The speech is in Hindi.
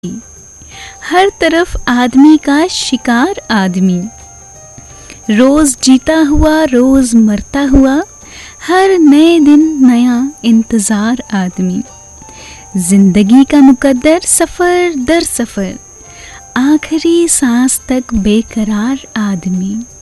हर तरफ आदमी का शिकार आदमी, रोज जीता हुआ रोज मरता हुआ, हर नए दिन नया इंतजार आदमी। जिंदगी का मुकद्दर सफर दर सफर, आखिरी सांस तक बेकरार आदमी।